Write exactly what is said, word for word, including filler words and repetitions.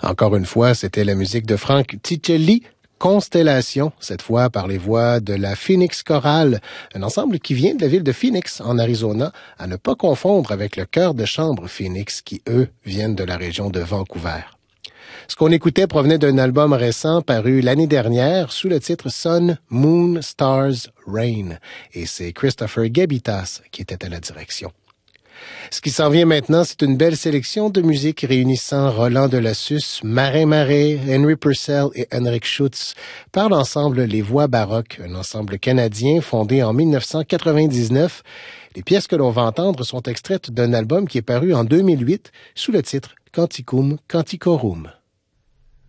Encore une fois, c'était la musique de Frank Ticelli, Constellation, cette fois par les voix de la Phoenix Chorale, un ensemble qui vient de la ville de Phoenix, en Arizona, à ne pas confondre avec le chœur de chambre Phoenix, qui, eux, viennent de la région de Vancouver. Ce qu'on écoutait provenait d'un album récent paru l'année dernière sous le titre Sun, Moon, Stars, Rain, et c'est Christopher Gabitas qui était à la direction. Ce qui s'en vient maintenant, c'est une belle sélection de musique réunissant Roland Delassus, Marin Marais, Henry Purcell et Henrik Schutz par l'ensemble Les Voix Baroques, un ensemble canadien fondé en dix-neuf cent quatre-vingt-dix-neuf. Les pièces que l'on va entendre sont extraites d'un album qui est paru en deux mille huit sous le titre Canticum Canticorum.